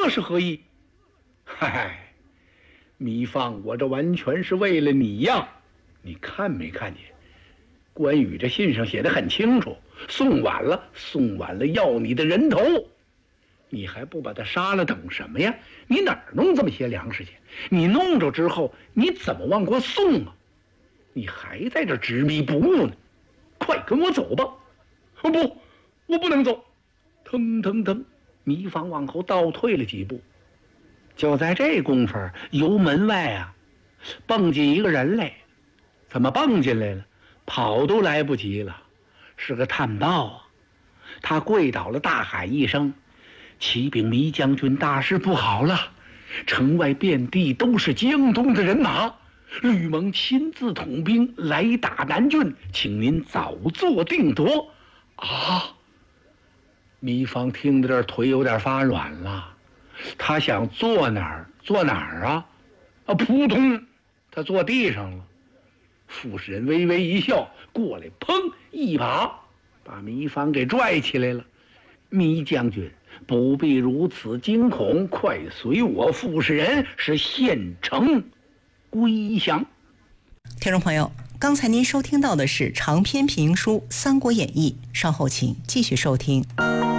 这是何意？嗨，糜芳，我这完全是为了你呀！你看没看见？关羽这信上写的很清楚，送晚了，送晚了，要你的人头。你还不把他杀了，等什么呀？你哪儿弄这么些粮食去？你弄着之后，你怎么往过送啊？你还在这执迷不悟呢？快跟我走吧！不，我不能走！腾腾腾，糜芳往后倒退了几步。就在这功夫，由门外啊，蹦进一个人来。怎么蹦进来了？跑都来不及了，是个探报啊！他跪倒了，大喊一声：“启禀糜将军，大事不好了！城外遍地都是江东的人马，吕蒙亲自统兵来打南郡，请您早做定夺。”啊！糜芳听到这儿，腿有点发软了。他想坐哪儿坐哪儿啊？扑通，他坐地上了。傅士仁微微一笑，过来，砰一把把糜芳给拽起来了。糜将军不必如此惊恐，快随我，傅士仁是县城归降。 听众朋友，刚才您收听到的是长篇评书《三国演义》，稍后请继续收听。